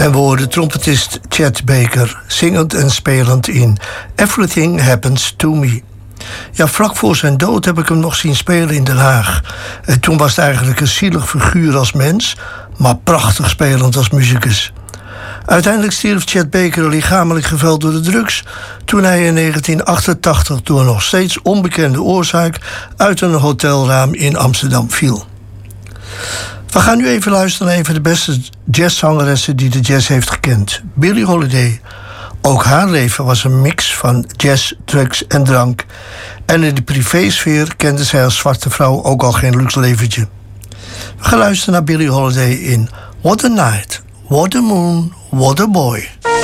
En we hoorden trompetist Chet Baker zingend en spelend in Everything Happens to Me. Ja, vlak voor zijn dood heb ik hem nog zien spelen in Den Haag. En toen was het eigenlijk een zielig figuur als mens, maar prachtig spelend als muzikus. Uiteindelijk stierf Chet Baker lichamelijk geveld door de drugs toen hij in 1988 door nog steeds onbekende oorzaak uit een hotelraam in Amsterdam viel. We gaan nu even luisteren naar een van de beste jazzzangeressen die de jazz heeft gekend, Billie Holiday. Ook haar leven was een mix van jazz, drugs en drank. En in de privésfeer kende zij als zwarte vrouw ook al geen luxe leventje. We gaan luisteren naar Billie Holiday in What a Night, What a Moon, What a Boy.